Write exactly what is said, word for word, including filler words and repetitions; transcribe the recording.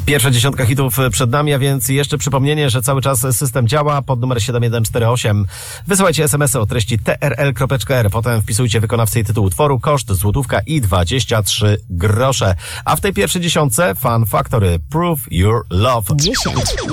Pierwsza dziesiątka hitów przed nami, a więc jeszcze przypomnienie, że cały czas system działa pod numer siedem jeden cztery osiem. Wysyłajcie es em esy o treści t r l kropka r. Potem wpisujcie wykonawcę i tytuł utworu, koszt złotówka i dwadzieścia trzy grosze. A w tej pierwszej dziesiątce Fun Factory, Prove Your Love. dziesięć.